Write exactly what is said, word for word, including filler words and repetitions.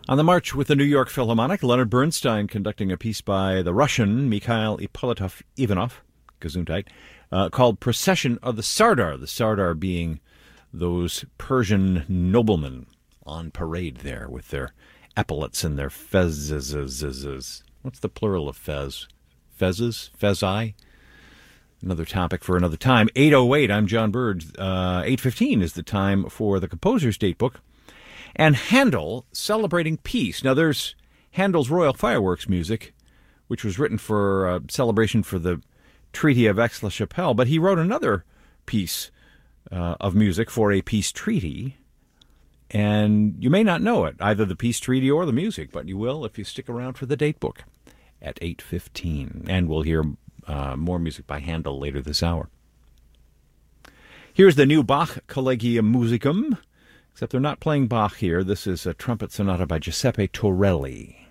On the march with the New York Philharmonic, Leonard Bernstein conducting a piece by the Russian Mikhail Ippolitov-Ivanov, Gesundheit, uh, called Procession of the Sardar, the Sardar being those Persian noblemen on parade there with their epaulets and their fezzes. What's the plural of fez? Fezzes? Fezzi? Another topic for another time. eight oh eight, I'm John Bird. Uh, eight fifteen is the time for the Composer's Datebook. And Handel celebrating peace. Now, there's Handel's Royal Fireworks music, which was written for a celebration for the Treaty of Aix-la-Chapelle, but he wrote another piece uh, of music for a peace treaty, and you may not know it, either the peace treaty or the music, but you will if you stick around for the Datebook at eight fifteen, and we'll hear uh, more music by Handel later this hour. Here's the new Bach Collegium Musicum, except they're not playing Bach here. This is a trumpet sonata by Giuseppe Torelli.